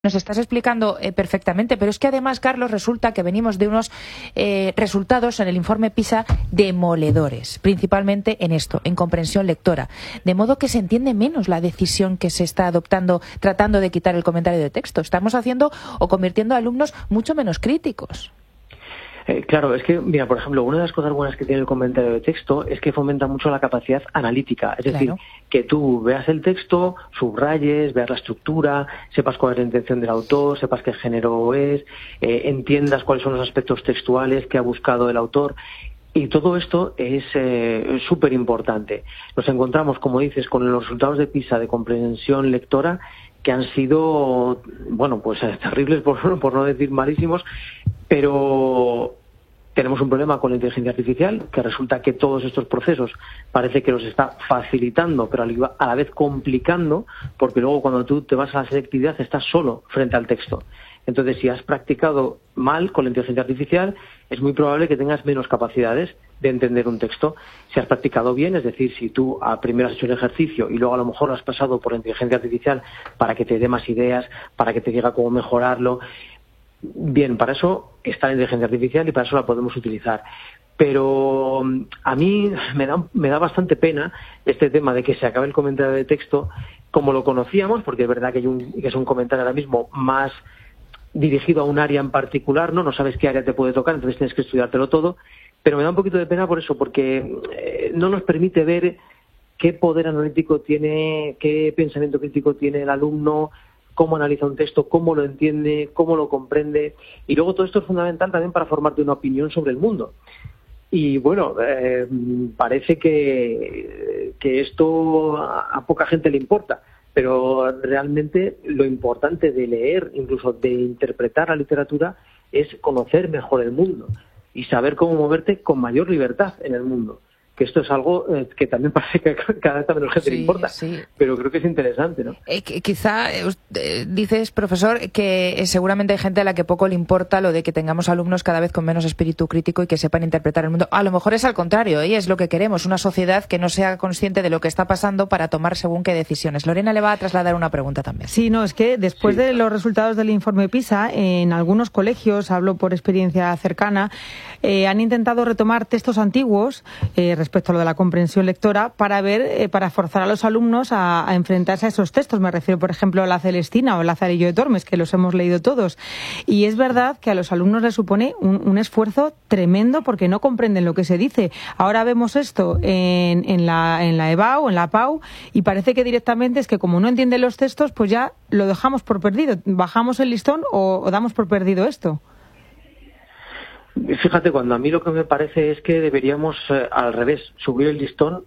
Nos estás explicando perfectamente, pero es que además, Carlos, resulta que venimos de unos resultados en el informe PISA demoledores, principalmente en esto, en comprensión lectora. De modo que se entiende menos la decisión que se está adoptando tratando de quitar el comentario de texto. Estamos haciendo o convirtiendo a alumnos mucho menos críticos. Claro, es que, mira, por ejemplo, una de las cosas buenas que tiene el comentario de texto es que fomenta mucho la capacidad analítica. Es decir, que tú veas el texto, subrayes, veas la estructura, sepas cuál es la intención del autor, sepas qué género es, entiendas cuáles son los aspectos textuales que ha buscado el autor. Y todo esto es súper importante. Nos encontramos, como dices, con los resultados de PISA de comprensión lectora que han sido, bueno, pues terribles, por no decir malísimos, pero tenemos un problema con la inteligencia artificial, que resulta que todos estos procesos parece que los está facilitando, pero a la vez complicando, porque luego cuando tú te vas a la selectividad estás solo frente al texto. Entonces, si has practicado mal con la inteligencia artificial, es muy probable que tengas menos capacidades de entender un texto. Si has practicado bien, es decir, si tú primero has hecho el ejercicio y luego a lo mejor lo has pasado por la inteligencia artificial para que te dé más ideas, para que te diga cómo mejorarlo, bien, para eso está la inteligencia artificial y para eso la podemos utilizar. Pero a mí me da bastante pena este tema de que se acabe el comentario de texto como lo conocíamos, porque es verdad que es un comentario ahora mismo más dirigido a un área en particular, no sabes qué área te puede tocar, entonces tienes que estudiártelo todo, pero me da un poquito de pena por eso, porque no nos permite ver qué poder analítico tiene, qué pensamiento crítico tiene el alumno, cómo analiza un texto, cómo lo entiende, cómo lo comprende, y luego todo esto es fundamental también para formarte una opinión sobre el mundo. Y bueno, parece que esto a poca gente le importa, pero realmente lo importante de leer, incluso de interpretar la literatura, es conocer mejor el mundo y saber cómo moverte con mayor libertad en el mundo. Que esto es algo que también parece que cada vez a menos gente le importa, pero creo que es interesante, ¿no? Quizá dices, profesor, que seguramente hay gente a la que poco le importa lo de que tengamos alumnos cada vez con menos espíritu crítico y que sepan interpretar el mundo. A lo mejor es al contrario, y es lo que queremos, una sociedad que no sea consciente de lo que está pasando para tomar según qué decisiones. Lorena le va a trasladar una pregunta también. Sí, no, es que después de los resultados del informe PISA, en algunos colegios, hablo por experiencia cercana, han intentado retomar textos antiguos respecto a lo de la comprensión lectora para forzar a los alumnos a enfrentarse a esos textos. Me refiero, por ejemplo, a la Celestina o el Lazarillo de Tormes, que los hemos leído todos. Y es verdad que a los alumnos les supone un esfuerzo tremendo porque no comprenden lo que se dice. Ahora vemos esto en la EBAU, en la PAU, y parece que directamente es que como no entienden los textos, pues ya lo dejamos por perdido. ¿Bajamos el listón o damos por perdido esto? Fíjate, cuando a mí lo que me parece es que deberíamos, al revés, subir el listón,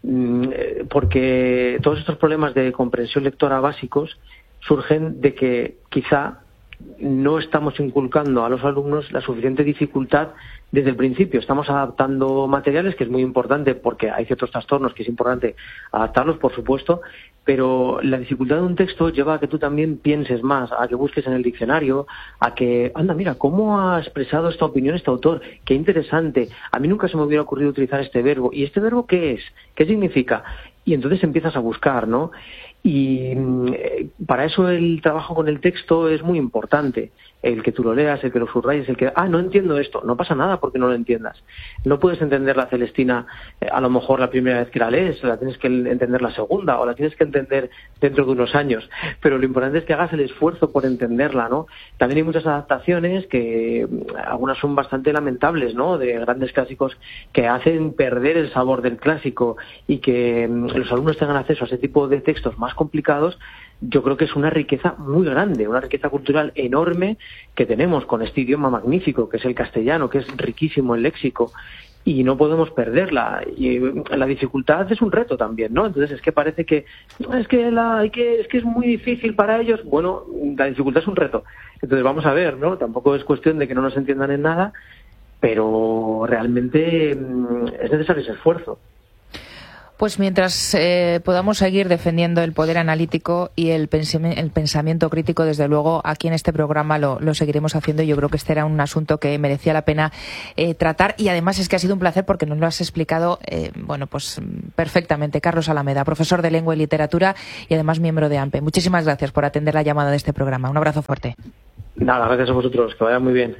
porque todos estos problemas de comprensión lectora básicos surgen de que quizá no estamos inculcando a los alumnos la suficiente dificultad desde el principio. Estamos adaptando materiales, que es muy importante porque hay ciertos trastornos que es importante adaptarlos, por supuesto, pero la dificultad de un texto lleva a que tú también pienses más, a que busques en el diccionario, a que, anda, mira, ¿cómo ha expresado esta opinión este autor? Qué interesante. A mí nunca se me hubiera ocurrido utilizar este verbo. ¿Y este verbo qué es? ¿Qué significa? Y entonces empiezas a buscar, ¿no? Y para eso el trabajo con el texto es muy importante. El que tú lo leas, el que lo subrayes, el que... no entiendo esto. No pasa nada porque no lo entiendas. No puedes entender la Celestina a lo mejor la primera vez que la lees, la tienes que entender la segunda, o la tienes que entender dentro de unos años. Pero lo importante es que hagas el esfuerzo por entenderla, ¿no? También hay muchas adaptaciones que algunas son bastante lamentables, ¿no? De grandes clásicos que hacen perder el sabor del clásico, y que los alumnos tengan acceso a ese tipo de textos más complicados. Yo creo que es una riqueza muy grande, una riqueza cultural enorme que tenemos con este idioma magnífico que es el castellano, que es riquísimo en léxico, y no podemos perderla. Y la dificultad es un reto también, ¿no? Entonces es que parece que es muy difícil para ellos. Bueno, la dificultad es un reto. Entonces vamos a ver, ¿no? Tampoco es cuestión de que no nos entiendan en nada, pero realmente es necesario ese esfuerzo. Pues mientras podamos seguir defendiendo el poder analítico y el pensamiento crítico, desde luego aquí en este programa lo seguiremos haciendo. Yo creo que este era un asunto que merecía la pena tratar, y además es que ha sido un placer porque nos lo has explicado pues perfectamente. Carlos Alameda, profesor de Lengua y Literatura y además miembro de AMPE. Muchísimas gracias por atender la llamada de este programa. Un abrazo fuerte. Nada, gracias a vosotros. Que vaya muy bien.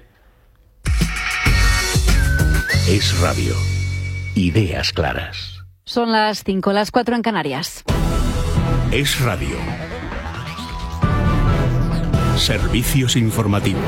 Es Radio. Ideas claras. Son las 5, las 4 en Canarias. Es Radio. Servicios informativos.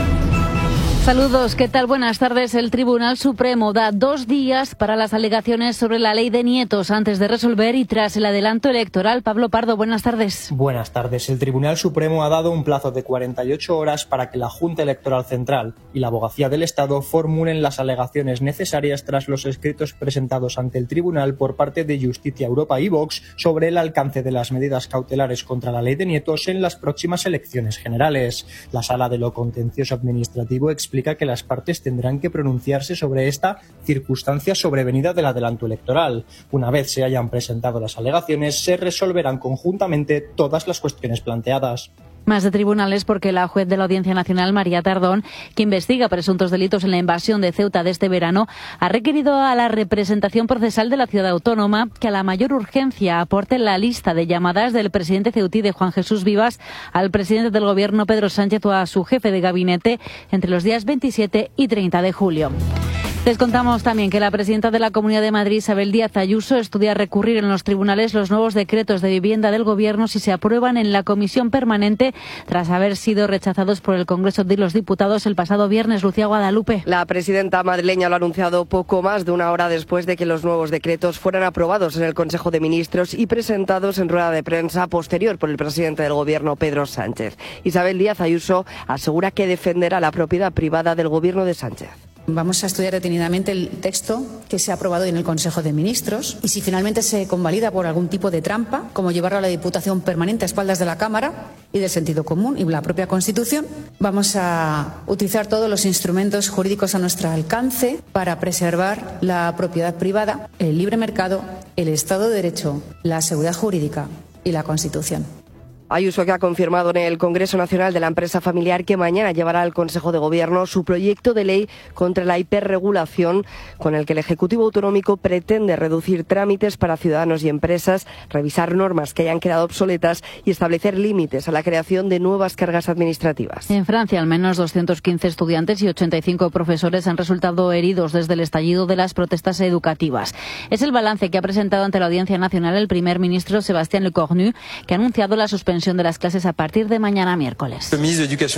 Saludos, ¿qué tal? Buenas tardes. El Tribunal Supremo da 2 días para las alegaciones sobre la ley de nietos antes de resolver y tras el adelanto electoral. Pablo Pardo, buenas tardes. Buenas tardes. El Tribunal Supremo ha dado un plazo de 48 horas para que la Junta Electoral Central y la Abogacía del Estado formulen las alegaciones necesarias tras los escritos presentados ante el Tribunal por parte de Justicia Europa y Vox sobre el alcance de las medidas cautelares contra la ley de nietos en las próximas elecciones generales. La Sala de lo Contencioso Administrativo explica que las partes tendrán que pronunciarse sobre esta circunstancia sobrevenida del adelanto electoral. Una vez se hayan presentado las alegaciones, se resolverán conjuntamente todas las cuestiones planteadas. Más de tribunales porque la juez de la Audiencia Nacional, María Tardón, que investiga presuntos delitos en la invasión de Ceuta de este verano, ha requerido a la representación procesal de la ciudad autónoma que a la mayor urgencia aporte la lista de llamadas del presidente ceutí de Juan Jesús Vivas al presidente del Gobierno, Pedro Sánchez, o a su jefe de gabinete entre los días 27 y 30 de julio. Les contamos también que la presidenta de la Comunidad de Madrid, Isabel Díaz Ayuso, estudia recurrir en los tribunales los nuevos decretos de vivienda del Gobierno si se aprueban en la comisión permanente tras haber sido rechazados por el Congreso de los Diputados el pasado viernes. Lucía Guadalupe. La presidenta madrileña lo ha anunciado poco más de una hora después de que los nuevos decretos fueran aprobados en el Consejo de Ministros y presentados en rueda de prensa posterior por el presidente del Gobierno, Pedro Sánchez. Isabel Díaz Ayuso asegura que defenderá la propiedad privada del Gobierno de Sánchez. Vamos a estudiar detenidamente el texto que se ha aprobado en el Consejo de Ministros y si finalmente se convalida por algún tipo de trampa, como llevarlo a la Diputación Permanente a espaldas de la Cámara y del sentido común y la propia Constitución, vamos a utilizar todos los instrumentos jurídicos a nuestro alcance para preservar la propiedad privada, el libre mercado, el Estado de Derecho, la seguridad jurídica y la Constitución. Ayuso, que ha confirmado en el Congreso Nacional de la Empresa Familiar que mañana llevará al Consejo de Gobierno su proyecto de ley contra la hiperregulación, con el que el Ejecutivo Autonómico pretende reducir trámites para ciudadanos y empresas, revisar normas que hayan quedado obsoletas y establecer límites a la creación de nuevas cargas administrativas. En Francia, al menos 215 estudiantes y 85 profesores han resultado heridos desde el estallido de las protestas educativas. Es el balance que ha presentado ante la Audiencia Nacional el primer ministro Sébastien Lecornu, que ha anunciado la suspensión de las clases a partir de mañana miércoles. El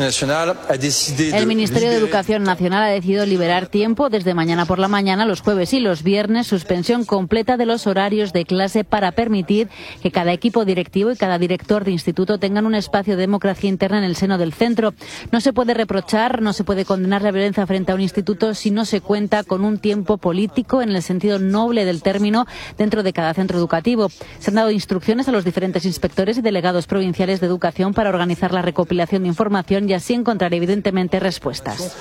Ministerio de Educación Nacional ha decidido liberar tiempo desde mañana por la mañana, los jueves y los viernes, suspensión completa de los horarios de clase para permitir que cada equipo directivo y cada director de instituto tengan un espacio de democracia interna en el seno del centro. No se puede reprochar, no se puede condenar la violencia frente a un instituto si no se cuenta con un tiempo político en el sentido noble del término dentro de cada centro educativo. Se han dado instrucciones a los diferentes inspectores y delegados provinciales de educación para organizar la recopilación de información y así encontrar evidentemente respuestas.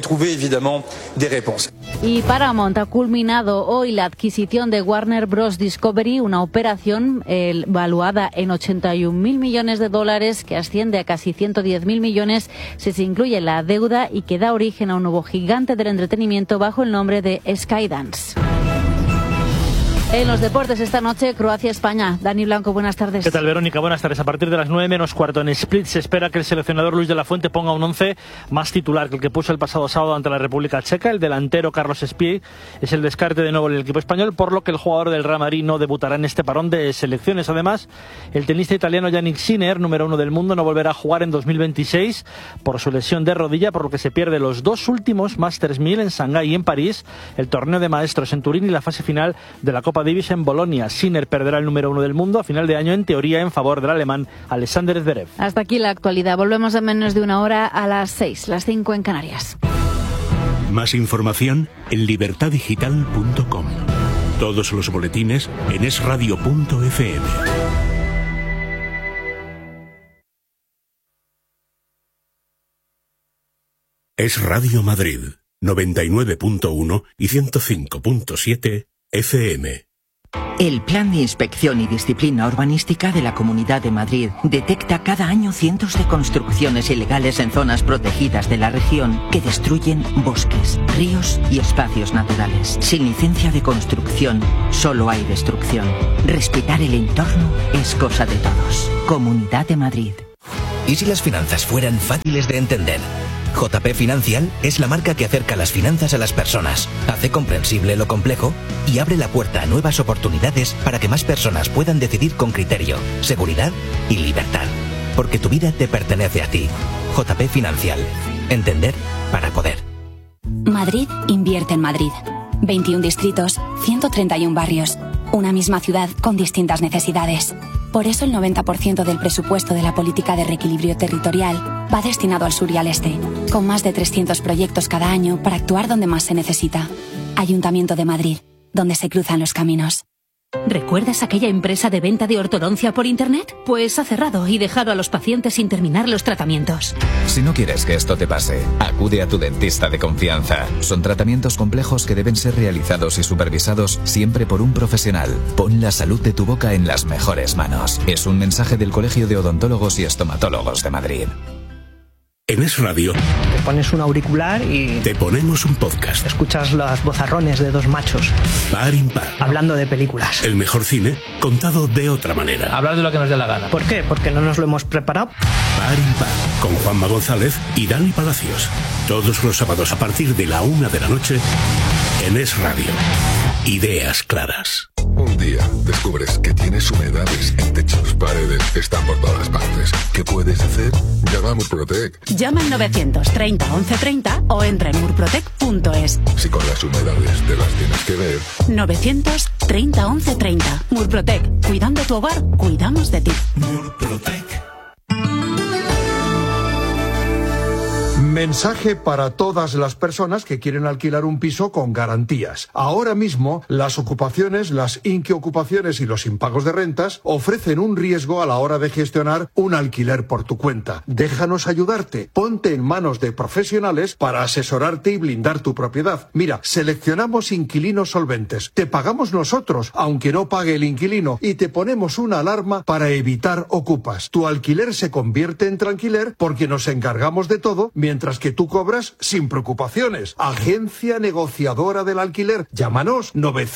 Y Paramount ha culminado hoy la adquisición de Warner Bros. Discovery, una operación valuada en $81.000 millones que asciende a casi 110.000 millones si se incluye la deuda y que da origen a un nuevo gigante del entretenimiento bajo el nombre de Skydance. En los deportes esta noche, Croacia-España. Dani Blanco, buenas tardes. ¿Qué tal, Verónica? Buenas tardes. A partir de las 9:15 en Split se espera que el seleccionador Luis de la Fuente ponga un 11 más titular que el que puso el pasado sábado ante la República Checa. El delantero Carlos Espí es el descarte de nuevo en el equipo español, por lo que el jugador del Real Madrid no debutará en este parón de selecciones. Además, el tenista italiano Jannik Sinner, número 1 del mundo, no volverá a jugar en 2026 por su lesión de rodilla, por lo que se pierde los 2 últimos Masters 1000 en Shanghái y en París, el torneo de maestros en Turín y la fase final de la Copa Davis en Bolonia. Sinner perderá el número 1 del mundo a final de año, en teoría en favor del alemán Alexander Zverev. Hasta aquí la actualidad. Volvemos en menos de una hora a las 6, las 5 en Canarias. Más información en libertadigital.com. Todos los boletines en esradio.fm. Es Radio Madrid, 99.1 y 105.7 FM. El Plan de Inspección y Disciplina Urbanística de la Comunidad de Madrid detecta cada año cientos de construcciones ilegales en zonas protegidas de la región que destruyen bosques, ríos y espacios naturales. Sin licencia de construcción, solo hay destrucción. Respetar el entorno es cosa de todos. Comunidad de Madrid. ¿Y si las finanzas fueran fáciles de entender? JP Financial es la marca que acerca las finanzas a las personas, hace comprensible lo complejo y abre la puerta a nuevas oportunidades para que más personas puedan decidir con criterio, seguridad y libertad. Porque tu vida te pertenece a ti. JP Financial. Entender para poder. Madrid invierte en Madrid. 21 distritos, 131 barrios. Una misma ciudad con distintas necesidades. Por eso el 90% del presupuesto de la política de reequilibrio territorial va destinado al sur y al este, con más de 300 proyectos cada año para actuar donde más se necesita. Ayuntamiento de Madrid, donde se cruzan los caminos. ¿Recuerdas aquella empresa de venta de ortodoncia por internet? Pues ha cerrado y dejado a los pacientes sin terminar los tratamientos. Si no quieres que esto te pase, acude a tu dentista de confianza. Son tratamientos complejos que deben ser realizados y supervisados siempre por un profesional. Pon la salud de tu boca en las mejores manos. Es un mensaje del Colegio de Odontólogos y Estomatólogos de Madrid. En Es Radio te pones un auricular y te ponemos un podcast. Escuchas los vozarrones de dos machos Par impar, hablando de películas. El mejor cine contado de otra manera. Hablar de lo que nos dé la gana. ¿Por qué? Porque no nos lo hemos preparado. Par impar, con Juanma González y Dani Palacios. Todos los sábados a partir de la 1 de la noche en Es Radio. Ideas claras. Un día descubres que tienes humedades en techos, paredes, están por todas partes. ¿Qué puedes hacer? Llama a Murprotec. Llama al 930 1130 o entra en murprotec.es. Si con las humedades te las tienes que ver. 930 1130. Murprotec. Cuidando tu hogar, cuidamos de ti. Murprotec. Mensaje para todas las personas que quieren alquilar un piso con garantías. Ahora mismo, las ocupaciones, las inquiocupaciones y los impagos de rentas ofrecen un riesgo a la hora de gestionar un alquiler por tu cuenta. Déjanos ayudarte. Ponte en manos de profesionales para asesorarte y blindar tu propiedad. Mira, seleccionamos inquilinos solventes. Te pagamos nosotros, aunque no pague el inquilino, y te ponemos una alarma para evitar ocupas. Tu alquiler se convierte en tranquiler porque nos encargamos de todo mientras que tú cobras sin preocupaciones. Agencia negociadora del alquiler. Llámanos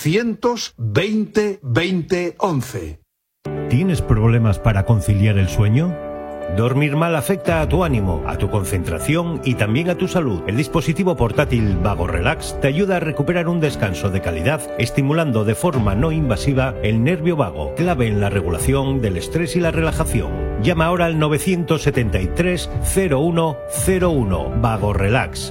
920 20 11. ¿Tienes problemas para conciliar el sueño? Dormir mal afecta a tu ánimo, a tu concentración y también a tu salud. El dispositivo portátil Vago Relax te ayuda a recuperar un descanso de calidad, estimulando de forma no invasiva el nervio vago, clave en la regulación del estrés y la relajación. Llama ahora al 973 0101. Vago Relax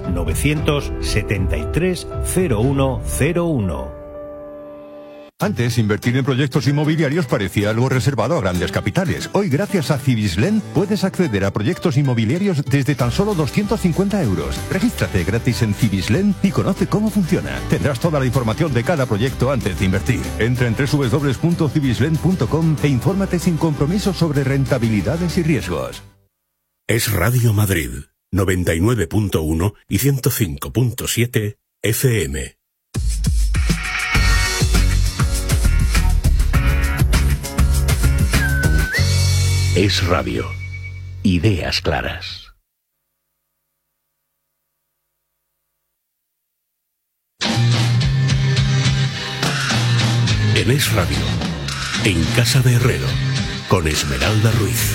973 0101. Antes, invertir en proyectos inmobiliarios parecía algo reservado a grandes capitales. Hoy, gracias a Cibislen, puedes acceder a proyectos inmobiliarios desde tan solo 250 euros. Regístrate gratis en Cibislen y conoce cómo funciona. Tendrás toda la información de cada proyecto antes de invertir. Entra en www.cibislen.com e infórmate sin compromiso sobre rentabilidades y riesgos. Es Radio Madrid, 99.1 y 105.7 FM. Es Radio. Ideas claras. En Es Radio. En Casa de Herrero. Con Esmeralda Ruiz.